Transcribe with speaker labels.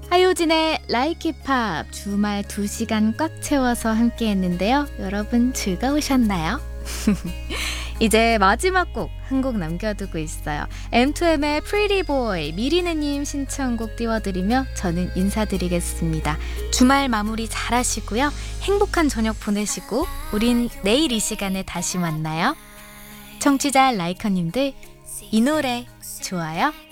Speaker 1: 하효진의 Like It Pop 주말 2시간 꽉 채워서 함께 했는데요. 여러분 즐거우셨나요? 이제 마지막 곡 한 곡 남겨두고 있어요. M2M의 Pretty Boy 미리네님 신청곡 띄워드리며 저는 인사드리겠습니다. 주말 마무리 잘 하시고요. 행복한 저녁 보내시고 우린 내일 이 시간에 다시 만나요. 청취자 라이커님들 이 노래 좋아요?